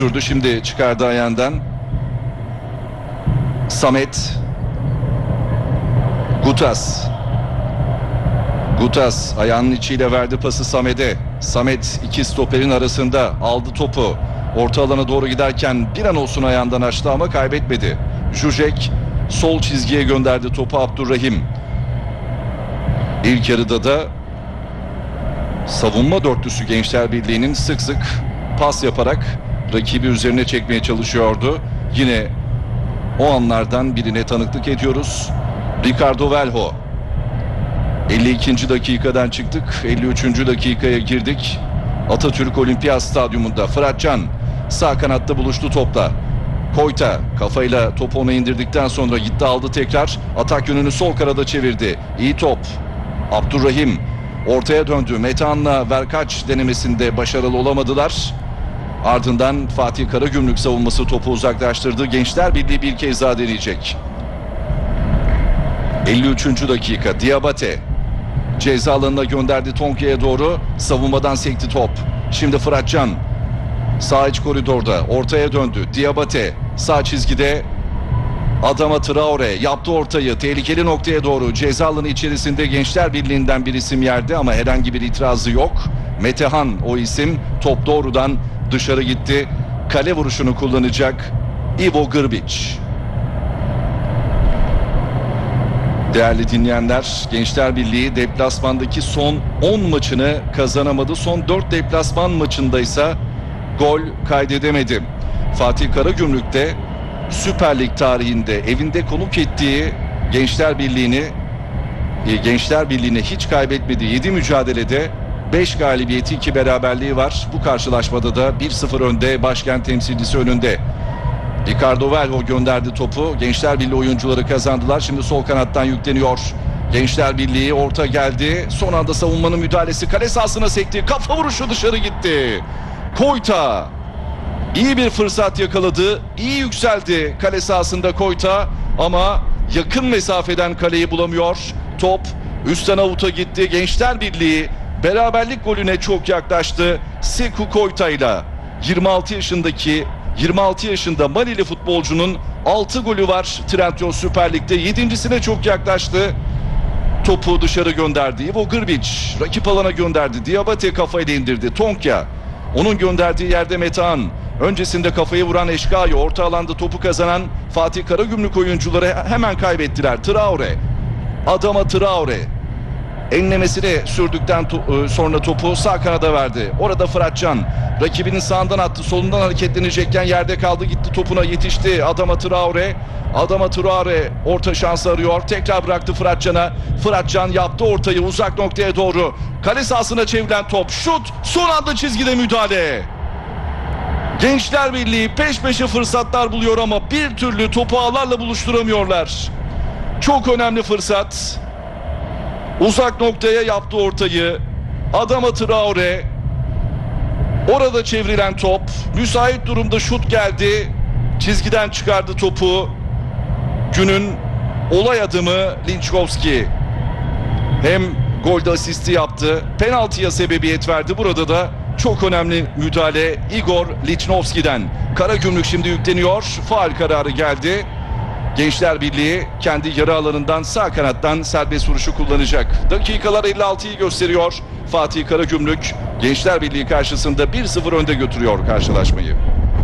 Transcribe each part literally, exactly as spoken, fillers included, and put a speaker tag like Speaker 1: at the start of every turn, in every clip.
Speaker 1: Durdu, şimdi çıkardı ayağından. Samet. Gutas. Gutas ayağının içiyle verdi pası Samet'e. Samet iki stoperin arasında aldı topu. Orta alana doğru giderken bir an olsun ayağından açtı ama kaybetmedi. Jujek sol çizgiye gönderdi topu Abdurrahim. İlk yarıda da savunma dörtlüsü Gençler Birliği'nin sık sık pas yaparak rakibi üzerine çekmeye çalışıyordu. Yine o anlardan birine tanıklık ediyoruz. Ricardo Velho. elli ikinci dakikadan çıktık. elli üçüncü dakikaya girdik. Atatürk Olimpiyat Stadyumunda Fıratcan sağ kanatta buluştu topla. Koyta kafayla topu ona indirdikten sonra gitti aldı tekrar. Atak yönünü sol kanada çevirdi. İyi top. Abdurrahim ortaya döndü. Metehan'la Verkaç denemesinde başarılı olamadılar. Ardından Fatih Karagümrük savunması topu uzaklaştırdı. Gençler Birliği bir kez daha deneyecek. elli üçüncü dakika. Diabate ceza alanına gönderdi Tonki'ye doğru. Savunmadan sekti top. Şimdi Fıratcan sağ iç koridorda ortaya döndü. Diabate sağ çizgide Adama Traore yaptı ortayı tehlikeli noktaya doğru. Ceza alanı içerisinde Gençler Birliği'nden bir isim yerde ama herhangi bir itirazı yok. Metehan o isim. Top doğrudan dışarı gitti. Kale vuruşunu kullanacak Ivo Grbić. Değerli dinleyenler, Gençler Birliği deplasmandaki son on maçını kazanamadı. Son dört deplasman maçındaysa gol kaydedemedi. Fatih Karagümrük'te Süper Lig tarihinde evinde konuk ettiği Gençler Birliği'ni Gençler Birliği'ne hiç kaybetmediği yedi mücadelede beş galibiyeti iki beraberliği var. Bu karşılaşmada da bir sıfır önde başkent temsilcisi önünde. Ricardo Velho gönderdi topu. Gençler Birliği oyuncuları kazandılar. Şimdi sol kanattan yükleniyor. Gençler Birliği orta geldi. Son anda savunmanın müdahalesi kale sahasına sekti. Kafa vuruşu dışarı gitti. Koyta iyi bir fırsat yakaladı. İyi yükseldi kale sahasında Koyta ama yakın mesafeden kaleyi bulamıyor. Top üstten avuta gitti. Gençler Birliği beraberlik golüne çok yaklaştı. Sekou Koyta ile yirmi altı yaşındaki yirmi altı yaşında Malili futbolcunun altı golü var Trendyol Süper Lig'de. yedincisine çok yaklaştı. Topu dışarı gönderdi. Ivo Grbić rakip alana gönderdi. Diabate kafayla indirdi. Tonkya onun gönderdiği yerde Metehan. Öncesinde kafayı vuran Eşkaya, orta alanda topu kazanan Fatih Karagümrük oyuncuları hemen kaybettiler. Traore, Adama Traore enlemesine sürdükten to- sonra topu sağ kanada verdi. Orada Fıratcan rakibinin sağından attı, solundan hareketlenecekken yerde kaldı, gitti topuna yetişti Adama Traore. Adama Traore orta şansı arıyor. Tekrar bıraktı Fıratcan'a. Fıratcan yaptı ortayı uzak noktaya doğru. Kale sahasına çevrilen top. Şut. Son anda çizgide müdahale. Gençler Birliği peş peşe fırsatlar buluyor ama bir türlü topu ağlarla buluşturamıyorlar. Çok önemli fırsat. Uzak noktaya yaptı ortayı. Adama Traore. Orada çevrilen top. Müsait durumda şut geldi. Çizgiden çıkardı topu. Günün olay adımı Linçkovski. Hem golde asisti yaptı. Penaltıya sebebiyet verdi. Burada da çok önemli müdahale Igor Lichnowski'den. Karagümrük şimdi yükleniyor. Faul kararı geldi. Gençler Birliği kendi yarı alanından sağ kanattan serbest vuruşu kullanacak. Dakikalar elli altıyı gösteriyor. Fatih Karagümrük Gençler Birliği karşısında bir sıfır önde götürüyor karşılaşmayı.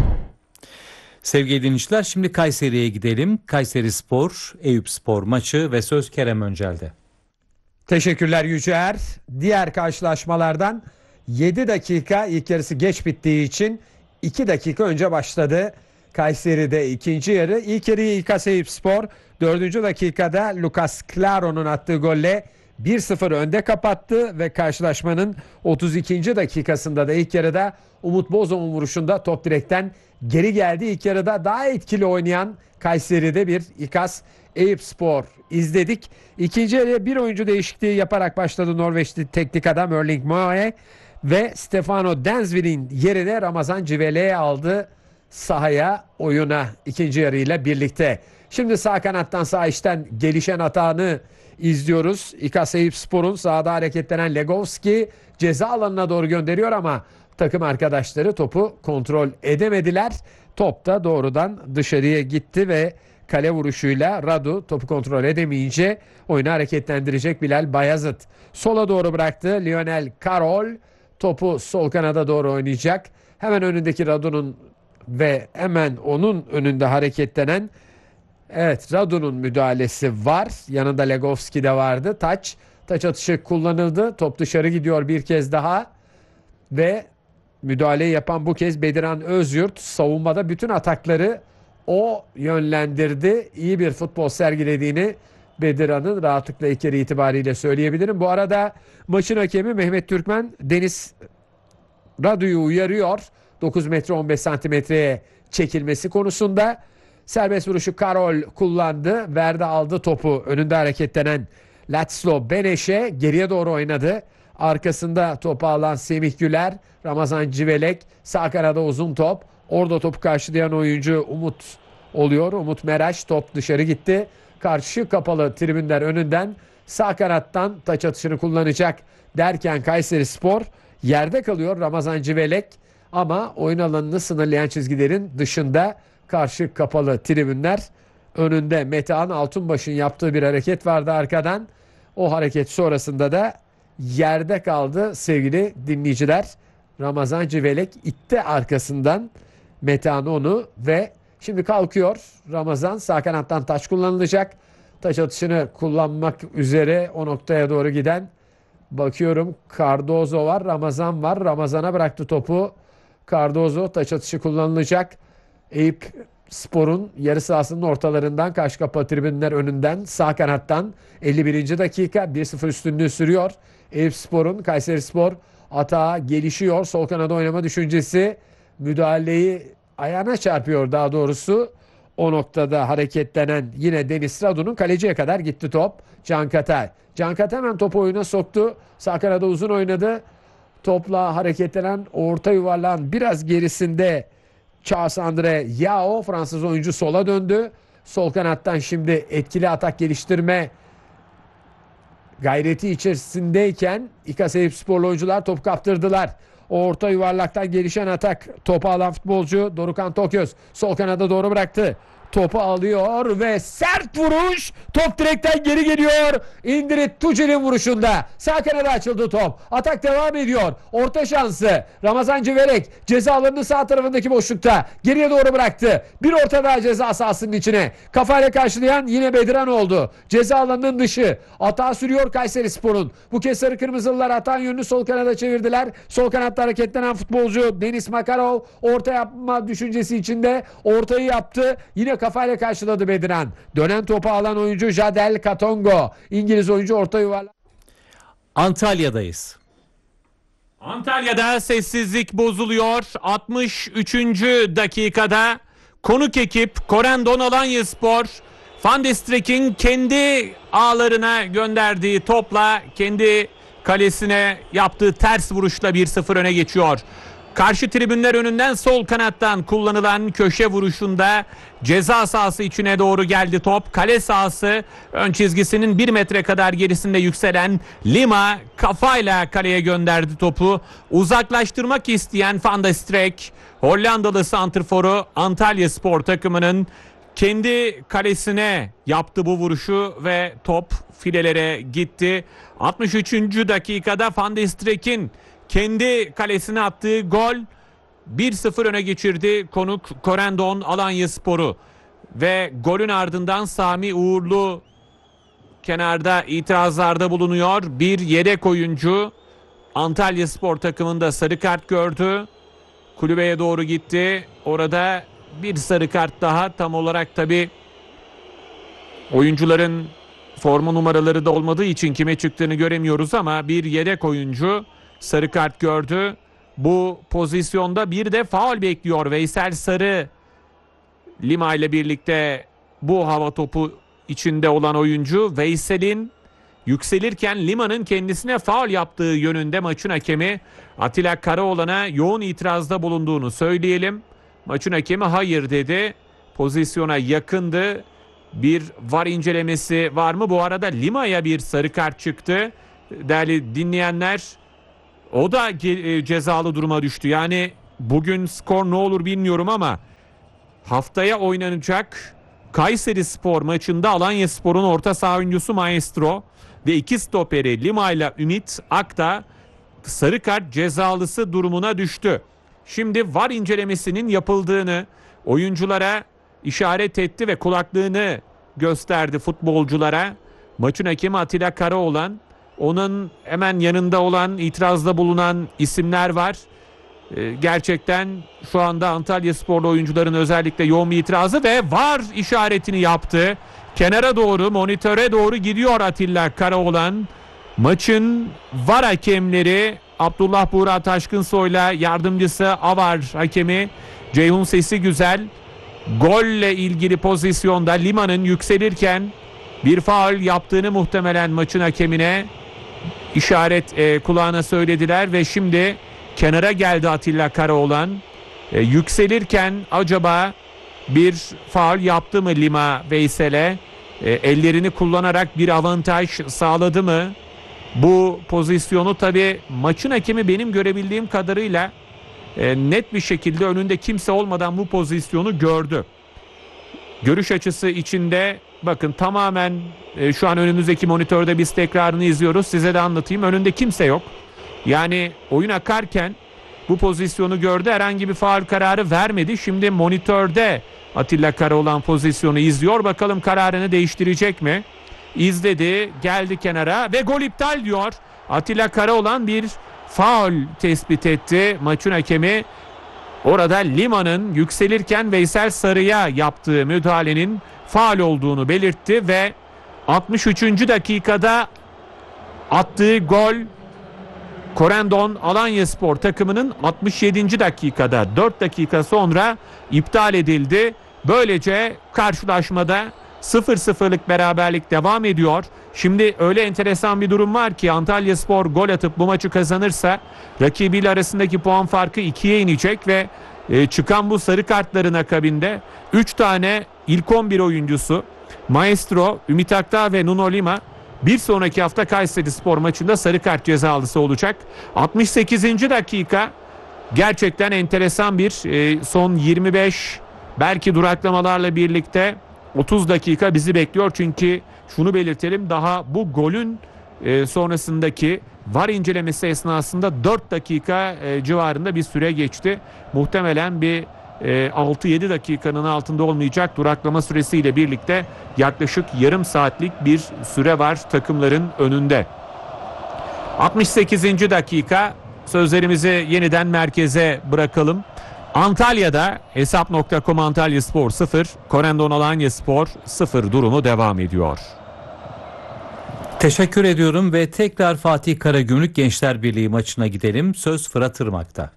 Speaker 2: Sevgili dinleyiciler, şimdi Kayseri'ye gidelim. Kayserispor, Eyüpspor maçı ve söz Kerem Öncel'de.
Speaker 3: Teşekkürler Yüceer. Diğer karşılaşmalardan yedi dakika, ilk yarısı geç bittiği için iki dakika önce başladı. Kayseri'de ikinci yarı. İlk yarıyı İKAS Eyüpspor dördüncü dakikada Lucas Claro'nun attığı golle bir sıfır önde kapattı ve karşılaşmanın otuz ikinci dakikasında da ilk yarıda Umut Bozok'un vuruşunda top direkten geri geldi. İlk yarıda daha etkili oynayan Kayseri'de bir İKAS Eyüpspor izledik. İkinci yarıya bir oyuncu değişikliği yaparak başladı Norveçli teknik adam Erling Moe ve Stefano Densville'in yerine Ramazan Civele'ye aldı sahaya, oyuna ikinci yarıyla birlikte. Şimdi sağ kanattan sağ içten gelişen atağını izliyoruz. İKAS Eyüpspor'un sahada hareketlenen Legovski ceza alanına doğru gönderiyor ama takım arkadaşları topu kontrol edemediler. Top da doğrudan dışarıya gitti ve kale vuruşuyla Radu topu kontrol edemeyince oyunu hareketlendirecek Bilal Bayazıt. Sola doğru bıraktı Lionel Karol. Topu sol kanada doğru oynayacak. Hemen önündeki Radu'nun ve hemen onun önünde hareketlenen, evet, Radu'nun müdahalesi var. Yanında Legovski de vardı. Taç. Taç atışı kullanıldı. Top dışarı gidiyor bir kez daha. Ve müdahaleyi yapan bu kez Bediran Özyurt. Savunmada bütün atakları o yönlendirdi. İyi bir futbol sergilediğini Bediran'ın rahatlıkla ilk yarı itibariyle söyleyebilirim. Bu arada maçın hakemi Mehmet Türkmen Deniz Radu'yu uyarıyor. dokuz metre on beş santimetreye çekilmesi konusunda. Serbest vuruşu Karol kullandı. Verdi aldı topu. Önünde hareketlenen László Beneş'e geriye doğru oynadı. Arkasında topu alan Semih Güler, Ramazan Civelek, sağ kanada uzun top. Orada topu karşılayan oyuncu Umut oluyor. Umut Meraş, top dışarı gitti. Karşı kapalı tribünler önünden sağ kanattan taç atışını kullanacak derken Kayserispor yerde kalıyor. Ramazan Civelek ama oyun alanını sınırlayan çizgilerin dışında, karşı kapalı tribünler önünde. Metehan Altunbaş'ın yaptığı bir hareket vardı arkadan. O hareket sonrasında da yerde kaldı sevgili dinleyiciler. Ramazan Civelek itti arkasından Metehan onu ve şimdi kalkıyor. Ramazan sağ kanattan taç kullanılacak. Taç atışını kullanmak üzere o noktaya doğru giden, bakıyorum, Cardozo var, Ramazan var. Ramazan'a bıraktı topu. Cardozo, taç atışı kullanılacak. Eyüp Spor'un yarı sahasının ortalarından, karşı kapalı tribünler önünden, sağ kanattan elli birinci dakika bir sıfır üstünlüğü sürüyor. Eyüp Spor'un, Kayserispor atağa gelişiyor. Sol kanada oynama düşüncesi, müdahaleyi ayağına çarpıyor daha doğrusu. O noktada hareketlenen yine Deniz Radu'nun kaleciye kadar gitti top. Can Katay. Can Katay hemen topu oyuna soktu. Sağ kanada uzun oynadı. Topla hareketlenen, orta yuvarlağın biraz gerisinde Charles Andre Yao, Fransız oyuncu, sola döndü. Sol kanattan şimdi etkili atak geliştirme gayreti içerisindeyken İKA Eyüpsporlu oyuncular top kaptırdılar. Orta yuvarlaktan gelişen atak, topu alan futbolcu Dorukhan Toköz sol kanada doğru bıraktı. Topu alıyor ve sert vuruş. Top direkten geri geliyor. İndirit Tucil'in vuruşunda. Sağ kanada açıldı top. Atak devam ediyor. Orta şansı. Ramazan Civelek ceza alanının sağ tarafındaki boşlukta. Geriye doğru bıraktı. Bir orta daha ceza sahasının içine. Kafayla karşılayan yine Bediran oldu. Ceza alanının dışı. Atağı sürüyor Kayserispor'un. Bu kez sarı kırmızılılar atağın yönünü sol kanada çevirdiler. Sol kanatta hareketlenen futbolcu Deniz Makarov orta yapma düşüncesi içinde ortayı yaptı. Yine kafayla karşıladı Bediran. Dönen topu alan oyuncu Jadel Katongo. İngiliz oyuncu orta yuvarlak.
Speaker 2: Antalya'dayız.
Speaker 4: Antalya'da sessizlik bozuluyor. altmış üçüncü dakikada konuk ekip Corendon Alanyaspor, Van de Streek'in kendi ağlarına gönderdiği topla kendi kalesine yaptığı ters vuruşla bir sıfır öne geçiyor. Karşı tribünler önünden sol kanattan kullanılan köşe vuruşunda ceza sahası içine doğru geldi top. Kale sahası ön çizgisinin bir metre kadar gerisinde yükselen Lima kafayla kaleye gönderdi topu. Uzaklaştırmak isteyen Van de Streek, Hollandalı santrforu Antalyaspor takımının kendi kalesine yaptı bu vuruşu ve top filelere gitti. altmış üçüncü dakikada Van de Streek'in kendi kalesine attığı gol bir sıfır öne geçirdi konuk Corendon Alanyaspor'u. Ve golün ardından Sami Uğurlu kenarda itirazlarda bulunuyor. Bir yedek oyuncu Antalyaspor takımında sarı kart gördü. Kulübeye doğru gitti. Orada bir sarı kart daha, tam olarak tabi oyuncuların forma numaraları da olmadığı için kime çıktığını göremiyoruz ama bir yedek oyuncu sarı kart gördü. Bu pozisyonda bir de faul bekliyor Veysel Sarı. Lima ile birlikte bu hava topu içinde olan oyuncu. Veysel'in yükselirken Lima'nın kendisine faul yaptığı yönünde maçın hakemi Atilla Karaoğlan'a yoğun itirazda bulunduğunu söyleyelim. Maçın hakemi hayır dedi. Pozisyona yakındı. Bir var incelemesi var mı? Bu arada Lima'ya bir sarı kart çıktı. Değerli dinleyenler, O da ge- e, cezalı duruma düştü. Yani bugün skor ne olur bilmiyorum ama haftaya oynanacak Kayserispor maçında Alanyaspor'un orta saha oyuncusu Maestro ve iki stoperi Lima ile Ümit Akta sarı kart cezalısı durumuna düştü. Şimdi V A R incelemesinin yapıldığını oyunculara işaret etti ve kulaklığını gösterdi futbolculara. Maçın hakemi Atilla Karaoğlan, onun hemen yanında olan, itirazda bulunan isimler var. Ee, gerçekten şu anda Antalyasporlu oyuncuların özellikle yoğun bir itirazı ve V A R işaretini yaptı. Kenara doğru, monitöre doğru gidiyor Atilla Karaoğlan. Maçın V A R hakemleri Abdullah Buğra Taşkınsoy'la yardımcısı A V A R hakemi Ceyhun Sesi Güzel. Golle ilgili pozisyonda Lima'nın yükselirken bir faul yaptığını muhtemelen maçın hakemine işaret e, kulağına söylediler ve şimdi kenara geldi Atilla Karaoğlan. E, yükselirken acaba bir faul yaptı mı Lima Veysel'e? E, ellerini kullanarak bir avantaj sağladı mı? Bu pozisyonu tabii maçın hakemi benim görebildiğim kadarıyla e, net bir şekilde önünde kimse olmadan bu pozisyonu gördü. Görüş açısı içinde bakın tamamen e, şu an önümüzdeki monitörde biz tekrarını izliyoruz. Size de anlatayım. Önünde kimse yok. Yani oyun akarken bu pozisyonu gördü. Herhangi bir faul kararı vermedi. Şimdi monitörde Atilla Karaoğlan pozisyonu izliyor. Bakalım kararını değiştirecek mi? İzledi, geldi kenara ve gol iptal diyor. Atilla Karaoğlan bir faul tespit etti. Maçın hakemi orada Lima'nın yükselirken Veysel Sarı'ya yaptığı müdahalenin faul olduğunu belirtti ve altmış üçüncü dakikada attığı gol Corendon Alanyaspor takımının altmış yedinci dakikada dört dakika sonra iptal edildi. Böylece karşılaşmada sıfır sıfırlık beraberlik devam ediyor. Şimdi öyle enteresan bir durum var ki Antalyaspor gol atıp bu maçı kazanırsa rakibiyle arasındaki puan farkı ikiye inecek ve e, çıkan bu sarı kartların akabinde üç tane ilk on bir oyuncusu Maestro, Ümit Akta ve Nuno Lima bir sonraki hafta Kayserispor maçında sarı kart cezalısı olacak. altmış sekizinci dakika gerçekten enteresan bir e, son yirmi beş belki duraklamalarla birlikte otuz dakika bizi bekliyor. Çünkü şunu belirtelim, daha bu golün e, sonrasındaki V A R incelemesi esnasında dört dakika e, civarında bir süre geçti. Muhtemelen bir e, altı yedi dakikanın altında olmayacak duraklama süresiyle birlikte yaklaşık yarım saatlik bir süre var takımların önünde. altmış sekizinci dakika, sözlerimizi yeniden merkeze bırakalım. Antalya'da hesap nokta com Antalyaspor sıfır, Corendon Alanyaspor sıfır durumu devam ediyor.
Speaker 2: Teşekkür ediyorum ve tekrar Fatih Karagümrük Gençler Birliği maçına gidelim. Söz Fırat Irmak'ta.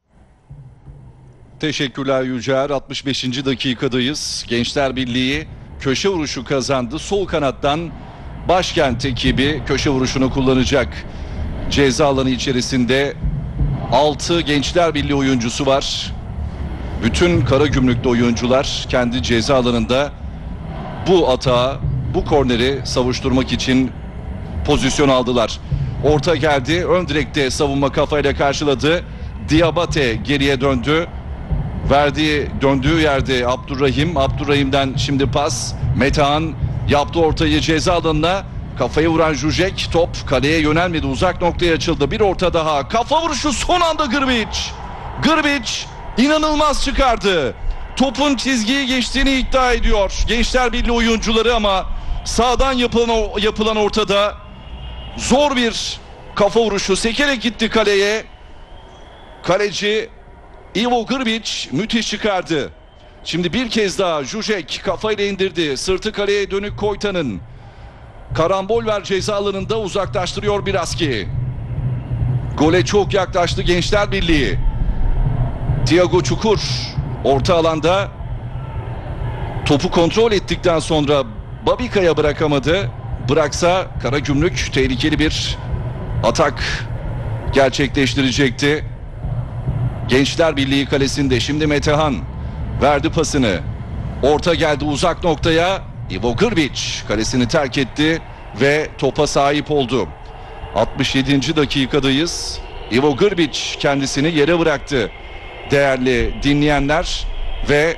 Speaker 1: Teşekkürler Yücer. altmış beşinci dakikadayız. Gençler Birliği köşe vuruşu kazandı. Sol kanattan Başkent ekibi köşe vuruşunu kullanacak. Ceza alanı içerisinde altı Gençler Birliği oyuncusu var. Bütün Karagümrük'te oyuncular kendi ceza alanında bu atağı, bu korneri savuşturmak için pozisyon aldılar. Orta geldi. Ön direkte savunma kafayla karşıladı. Diabate geriye döndü. Verdiği, döndüğü yerde Abdurrahim. Abdurrahim'den şimdi pas. Metehan yaptı ortayı ceza alanına. Kafayı vuran Jujek. Top kaleye yönelmedi. Uzak noktaya açıldı. Bir orta daha. Kafa vuruşu son anda Grbić. Grbić inanılmaz çıkardı. Topun çizgiyi geçtiğini iddia ediyor Gençler Birliği oyuncuları ama sağdan yapılan, yapılan ortada zor bir kafa vuruşu. Sekerek gitti kaleye. Kaleci Ivo Grbić müthiş çıkardı. Şimdi bir kez daha Jujek kafayla indirdi. Sırtı kaleye dönük Koytan'ın. Karambol ver ceza alanında uzaklaştırıyor Biraski. Gole çok yaklaştı Gençler Birliği. Thiago Çukur orta alanda topu kontrol ettikten sonra Babika'ya bırakamadı. Bıraksa Karagümrük tehlikeli bir atak gerçekleştirecekti. Gençler Birliği kalesinde şimdi Metehan verdi pasını. Orta geldi uzak noktaya. Ivo Grbić kalesini terk etti ve topa sahip oldu. altmış yedinci dakikadayız. Ivo Grbić kendisini yere bıraktı değerli dinleyenler ve